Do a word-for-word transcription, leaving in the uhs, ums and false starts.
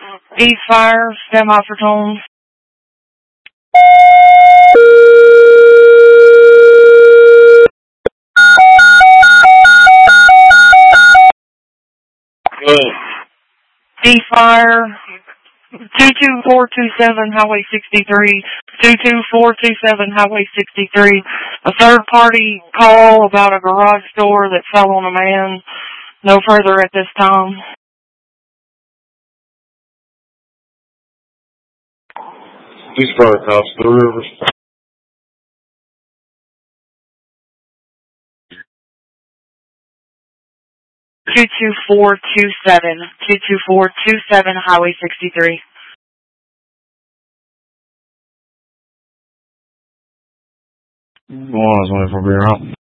East Fire, semi for tone. East Fire, two two four two seven Highway sixty-three, two two four two seven Highway sixty-three. A third party call about a garage door that fell on a man. No further at this time. East Fire Cops, Three Rivers. two two four two seven, two two four two seven Highway sixty-three. One is waiting for beer out.